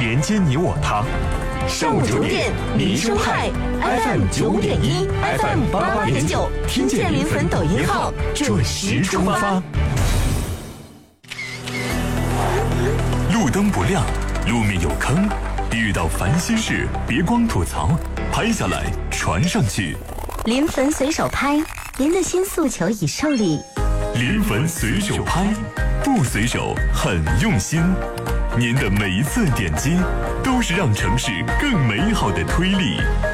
连接你我他。 上午9点，民生派 FM 95.1 FM 88.9，听见临汾抖音号，准时出发。 路灯不亮，路面有坑，遇到烦心事别光吐槽，拍下来传上去。 临汾随手拍，您的新诉求已受理。 临汾随手拍，不随手很用心。您的每一次点击，都是让城市更美好的推力。